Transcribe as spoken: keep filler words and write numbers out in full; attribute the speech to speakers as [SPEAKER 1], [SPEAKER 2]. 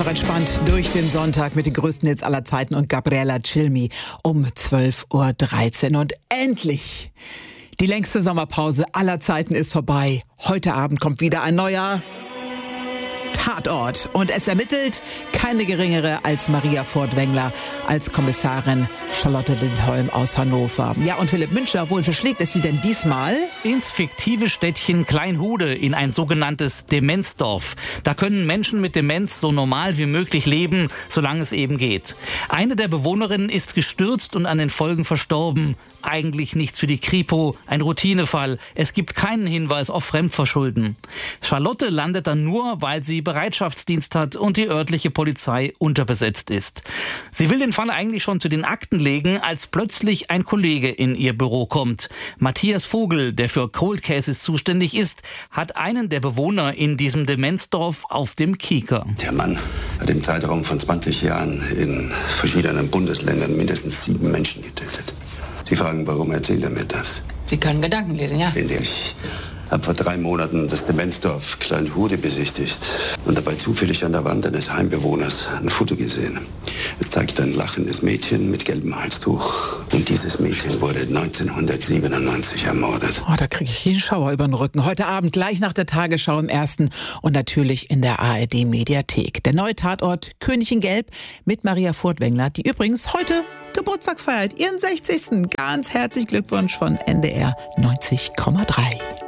[SPEAKER 1] noch entspannt durch den Sonntag mit den größten Hits aller Zeiten und Gabriella Cilmi um zwölf Uhr dreizehn. Und endlich, die längste Sommerpause aller Zeiten ist vorbei. Heute Abend kommt wieder ein neuer Tatort. Und es ermittelt keine geringere als Maria Furtwängler als Kommissarin Charlotte Lindholm aus Hannover. Ja, und Philipp Müncher, wohin verschlägt es sie denn diesmal?
[SPEAKER 2] Ins fiktive Städtchen Kleinhude, in ein sogenanntes Demenzdorf. Da können Menschen mit Demenz so normal wie möglich leben, solange es eben geht. Eine der Bewohnerinnen ist gestürzt und an den Folgen verstorben. Eigentlich nichts für die Kripo, ein Routinefall. Es gibt keinen Hinweis auf Fremdverschulden. Charlotte landet dann nur, weil sie Bereitschaftsdienst hat und die örtliche Polizei unterbesetzt ist. Sie will den Fall eigentlich schon zu den Akten legen, als plötzlich ein Kollege in ihr Büro kommt. Matthias Vogel, der für Cold Cases zuständig ist, hat einen der Bewohner in diesem Demenzdorf auf dem Kieker.
[SPEAKER 3] Der Mann hat im Zeitraum von zwanzig Jahren in verschiedenen Bundesländern mindestens sieben Menschen getötet. Sie fragen, warum erzählt er mir das?
[SPEAKER 4] Sie können Gedanken lesen, ja?
[SPEAKER 3] Sehen Sie, ich habe vor drei Monaten das Demenzdorf Kleinhude besichtigt und dabei zufällig an der Wand eines Heimbewohners ein Foto gesehen. Es zeigt ein lachendes Mädchen mit gelbem Halstuch. Und dieses Mädchen wurde neunzehnhundertsiebenundneunzig ermordet.
[SPEAKER 1] Oh, da kriege ich einen Schauer über den Rücken. Heute Abend gleich nach der Tagesschau im Ersten und natürlich in der A R D-Mediathek. Der neue Tatort König in Gelb mit Maria Furtwängler, die übrigens heute Geburtstag feiert, ihren sechzigsten Ganz herzlichen Glückwunsch von N D R neunzig Komma drei.